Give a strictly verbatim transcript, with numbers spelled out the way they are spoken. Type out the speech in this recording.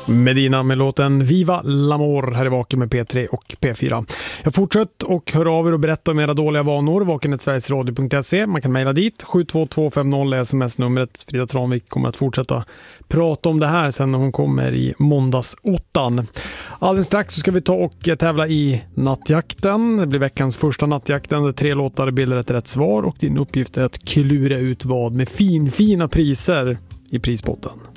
Medina med låten Viva l'Amor här i Vaken med P tre och P fyra. Jag fortsätter och hör av er och berätta om era dåliga vanor. Vaken ett sverigesradio punkt se. Man kan mejla dit. sju två två fem noll är sms-numret. Frida Tranvik kommer att fortsätta prata om det här sen när hon kommer i måndagsottan. Alldeles strax så ska vi ta och tävla i nattjakten. Det blir veckans första nattjakten där tre låtar bildar ett rätt svar och din uppgift är att klura ut vad med fin, fina priser i prisbotten.